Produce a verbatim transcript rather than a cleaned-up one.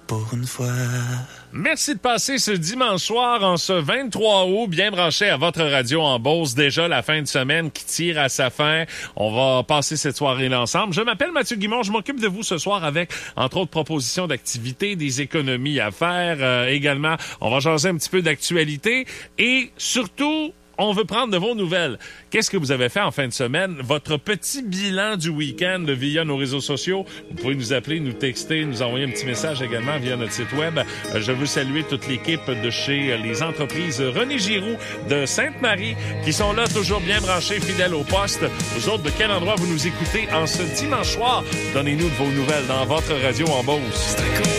pour une fois. Merci de passer ce dimanche soir en ce vingt-trois août, bien branché à votre radio en Beauce. Déjà la fin de semaine qui tire à sa fin. On va passer cette soirée-là ensemble. Je m'appelle Mathieu Guimond. Je m'occupe de vous ce soir avec, entre autres, propositions d'activités, des économies à faire. Euh, également, on va jaser un petit peu d'actualité et surtout, on veut prendre de vos nouvelles. Qu'est-ce que vous avez fait en fin de semaine? Votre petit bilan du week-end via nos réseaux sociaux. Vous pouvez nous appeler, nous texter, nous envoyer un petit message également via notre site web. Je veux saluer toute l'équipe de chez les entreprises René Giroux de Sainte-Marie qui sont là, toujours bien branchés, fidèles au poste. Vous autres, de quel endroit vous nous écoutez en ce dimanche soir? Donnez-nous de vos nouvelles dans votre radio en Beauce.